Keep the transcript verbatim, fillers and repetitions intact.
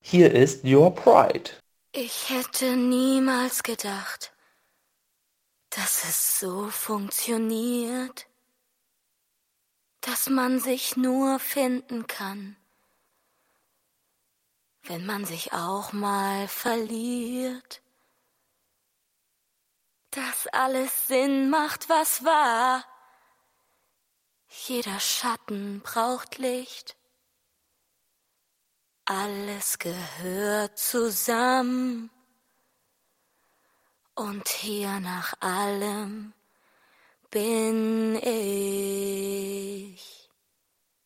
Hier ist Your Pride. Ich hätte niemals gedacht, dass es so funktioniert, dass man sich nur finden kann, wenn man sich auch mal verliert, dass alles Sinn macht, was war. Jeder Schatten braucht Licht, alles gehört zusammen. Und hier nach allem bin ich.